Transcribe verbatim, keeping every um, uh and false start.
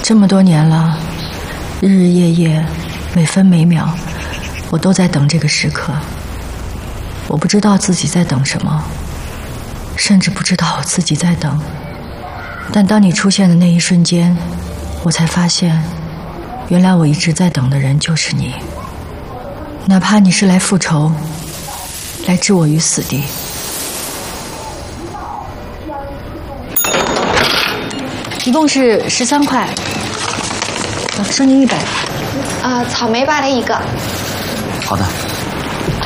这么多年了，日日夜夜，每分每秒，我都在等这个时刻。我不知道自己在等什么，甚至不知道我自己在等。但当你出现的那一瞬间，我才发现，原来我一直在等的人就是你。哪怕你是来复仇，来置我于死地。一共是十三块，收您一百。 呃，草莓吧的一个。 好的。